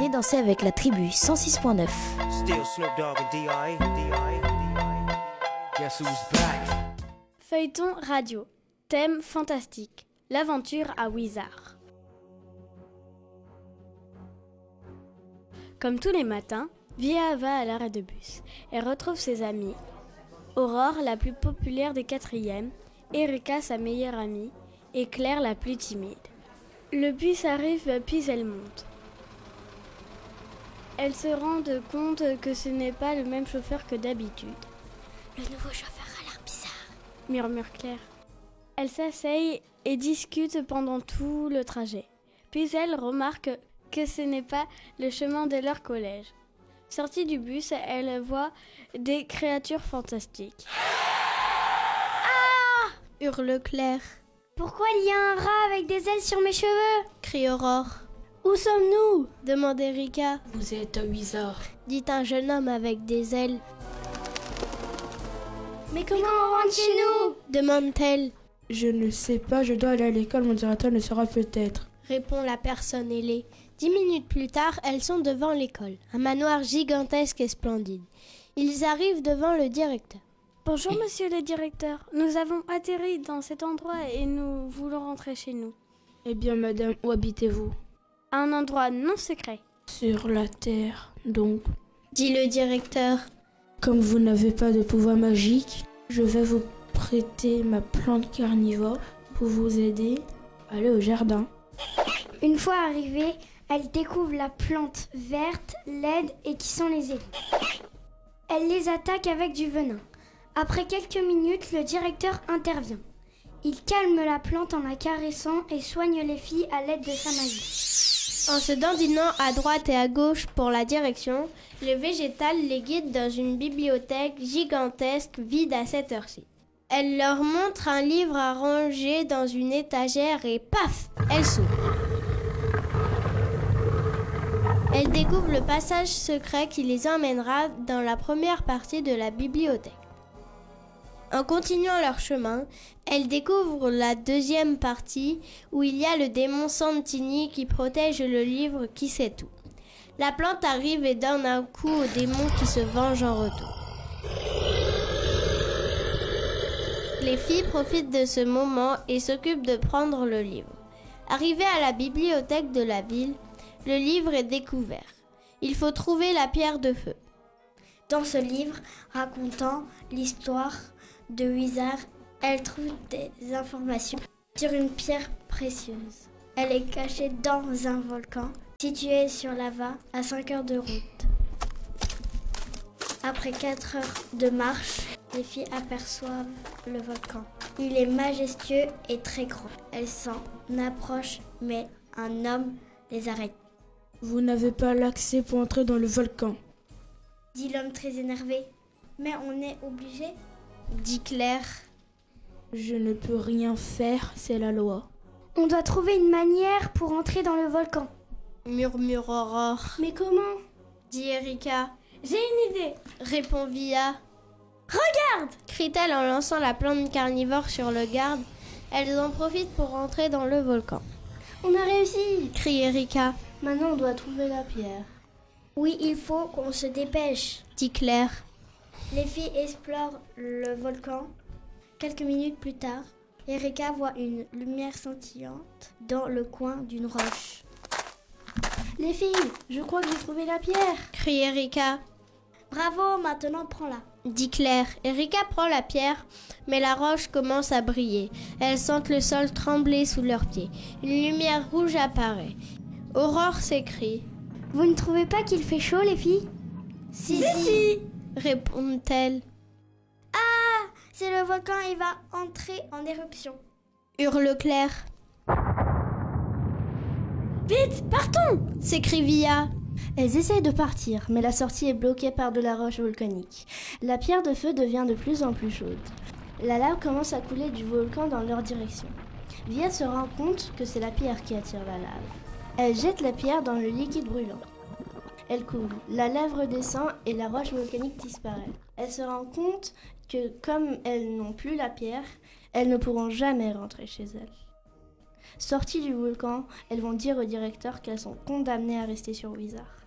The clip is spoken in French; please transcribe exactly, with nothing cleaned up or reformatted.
Venez danser avec la tribu cent six point neuf. Feuilleton radio. Thème fantastique. L'aventure à Wizard. Comme tous les matins, Via va à l'arrêt de bus. Elle retrouve ses amis. Aurore, la plus populaire des quatrièmes, Erika, sa meilleure amie, et Claire, la plus timide. Le bus arrive, puis elle monte. Elle se rend compte que ce n'est pas le même chauffeur que d'habitude. Le nouveau chauffeur a l'air bizarre, murmure Claire. Elle s'asseye et discute pendant tout le trajet. Puis elle remarque que ce n'est pas le chemin de leur collège. Sortie du bus, elle voit des créatures fantastiques. Ah ! Hurle Claire. Pourquoi il y a un rat avec des ailes sur mes cheveux ? Crie Aurore. Où sommes-nous ? Demande Erika. Vous êtes à Wizard, dit un jeune homme avec des ailes. Mais comment on rentre chez nous ? Demande-t-elle. Je ne sais pas, je dois aller à l'école, mon directeur le saura peut-être. Répond la personne ailée. Dix minutes plus tard, elles sont devant l'école. Un manoir gigantesque et splendide. Ils arrivent devant le directeur. Bonjour monsieur le directeur, nous avons atterri dans cet endroit et nous voulons rentrer chez nous. Eh bien madame, où habitez-vous ? À un endroit non secret. Sur la terre, donc. Dit le directeur. Comme vous n'avez pas de pouvoir magique, je vais vous prêter ma plante carnivore pour vous aider à aller au jardin. Une fois arrivée, elle découvre la plante verte, laide et qui sent les égouts. Elle les attaque avec du venin. Après quelques minutes, le directeur intervient. Il calme la plante en la caressant et soigne les filles à l'aide de sa magie. En se dandinant à droite et à gauche pour la direction, le végétal les guide dans une bibliothèque gigantesque vide à cette heure-ci. Elle leur montre un livre à ranger dans une étagère et paf, elle s'ouvre. Elle découvre le passage secret qui les emmènera dans la première partie de la bibliothèque. En continuant leur chemin, elles découvrent la deuxième partie où il y a le démon Santini qui protège le livre qui sait tout. La plante arrive et donne un coup au démon qui se venge en retour. Les filles profitent de ce moment et s'occupent de prendre le livre. Arrivées à la bibliothèque de la ville, le livre est découvert. Il faut trouver la pierre de feu. Dans ce livre racontant l'histoire de Wizard, elle trouve des informations sur une pierre précieuse. Elle est cachée dans un volcan situé sur Lava à cinq heures de route. Après quatre heures de marche, les filles aperçoivent le volcan. Il est majestueux et très grand. Elles s'en approchent, mais un homme les arrête. Vous n'avez pas l'accès pour entrer dans le volcan, dit l'homme très énervé. Mais on est obligé, dit Claire. Je ne peux rien faire, c'est la loi. On doit trouver une manière pour entrer dans le volcan, murmure Aurore. Mais comment ? dit Erika. J'ai une idée, répond Via. Regarde, crie-t-elle en lançant la plante carnivore sur le garde. Elles en profitent pour entrer dans le volcan. On a réussi, crie Erika. Maintenant on doit trouver la pierre. Oui, il faut qu'on se dépêche, dit Claire. Les filles explorent le volcan. Quelques minutes plus tard, Erika voit une lumière scintillante dans le coin d'une roche. Les filles, je crois que j'ai trouvé la pierre, crie Erika. Bravo, maintenant prends-la, dit Claire. Erika prend la pierre, mais la roche commence à briller. Elles sentent le sol trembler sous leurs pieds. Une lumière rouge apparaît. Aurore s'écrie. Vous ne trouvez pas qu'il fait chaud, les filles ? Si, si, si, répondent-elles. Ah, c'est le volcan, il va entrer en éruption, hurle Claire. Vite, partons, s'écrie Via. Elles essayent de partir, mais la sortie est bloquée par de la roche volcanique. La pierre de feu devient de plus en plus chaude. La lave commence à couler du volcan dans leur direction. Via se rend compte que c'est la pierre qui attire la lave. Elle jette la pierre dans le liquide brûlant. Elle coule, la lave redescend et la roche volcanique disparaît. Elle se rend compte que comme elles n'ont plus la pierre, elles ne pourront jamais rentrer chez elles. Sorties du volcan, elles vont dire au directeur qu'elles sont condamnées à rester sur Wizard.